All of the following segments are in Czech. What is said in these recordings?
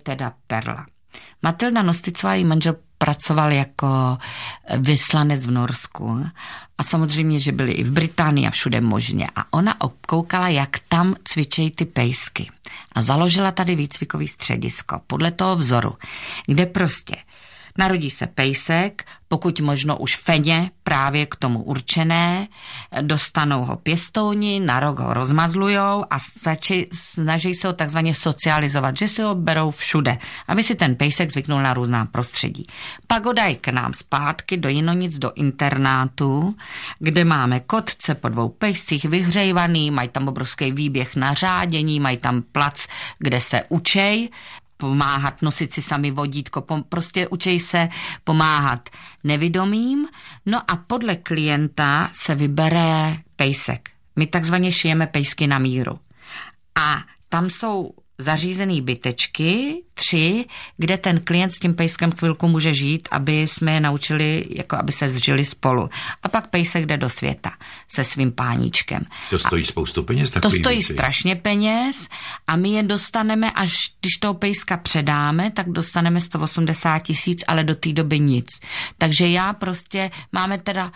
teda perla. Matilda Nosticová, její manžel, pracoval jako vyslanec v Norsku a samozřejmě, že byli i v Británii a všude možně. A ona obkoukala, jak tam cvičejí ty pejsky. A založila tady výcvikový středisko podle toho vzoru, kde prostě narodí se pejsek, pokud možno už feně právě k tomu určené, dostanou ho pěstouni, na rok ho rozmazlujou a snaží se ho takzvaně socializovat, že si ho berou všude, aby si ten pejsek zvyknul na různá prostředí. Pak ho dají k nám zpátky do Jinonic, do internátu, kde máme kotce po 2 pejscích vyhřejvaný, mají tam obrovský výběh na řádění, mají tam plac, kde se učej pomáhat, nosit si sami vodítko, prostě učej se pomáhat nevidomým. No a podle klienta se vybere pejsek. My takzvaně šijeme pejsky na míru. A tam jsou zařízený bytečky, 3, kde ten klient s tím pejskem chvilku může žít, aby jsme je naučili, jako aby se zžili spolu. A pak pejsek jde do světa se svým páníčkem. To stojí spoustu peněz? To stojí strašně peněz a my je dostaneme, až když toho pejska předáme, tak dostaneme 180 000, ale do té doby nic. Takže já prostě, máme teda,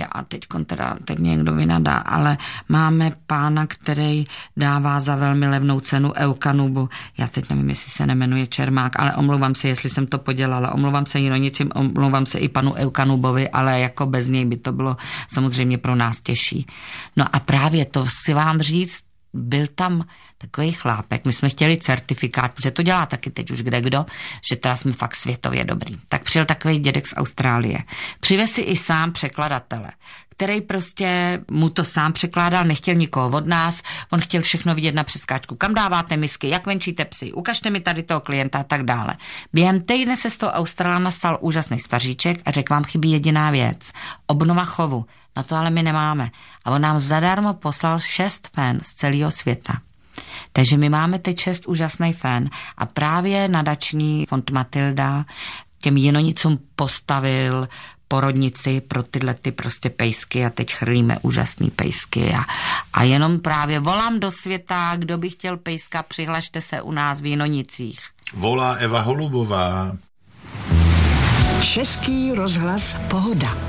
teď mě někdo vynadá, ale máme pána, který dává za velmi levnou cenu Eukanubu. Já teď nevím, jestli se nemenuje Čermák, ale omlouvám se, jestli jsem to podělala. Omlouvám se Jinonicím, omlouvám se i panu Eukanubovi, ale jako bez něj by to bylo samozřejmě pro nás těžší. No a právě to si vám říct, byl tam takový chlápek, my jsme chtěli certifikát, protože to dělá taky teď už kdekdo, že teda jsme fakt světově dobrý. Tak přijel takový dědek z Austrálie. Přivez si i sám překladatele, který prostě mu to sám překládal, nechtěl nikoho od nás, on chtěl všechno vidět na přeskáčku, kam dáváte misky, jak venčíte psy, ukažte mi tady toho klienta a tak dále. Během týdne se z toho Australana stal úžasný staříček a řekl, vám chybí jediná věc, obnova chovu. Na to ale my nemáme. A on nám zadarmo poslal 6 fen z celého světa. Takže my máme teď 6 úžasný fen a právě nadační fond Matilda těm Jinonicům postavil porodnici pro tyhle ty prostě pejsky a teď chrlíme úžasný pejsky a jenom právě volám do světa, kdo by chtěl pejska, přihlašte se u nás v Jinonicích. Volá Eva Holubová. Český rozhlas Pohoda.